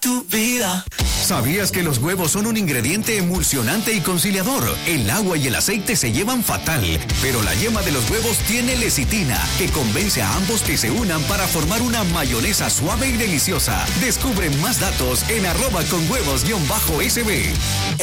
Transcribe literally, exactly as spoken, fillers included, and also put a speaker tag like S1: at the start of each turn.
S1: tu vida.
S2: ¿Sabías que los huevos son un ingrediente emulsionante y conciliador? El agua y el aceite se llevan fatal, pero la yema de los huevos tiene lecitina, que convence a ambos que se unan para formar una mayonesa suave y deliciosa. Descubre más datos en arroba con huevos guión bajo S B.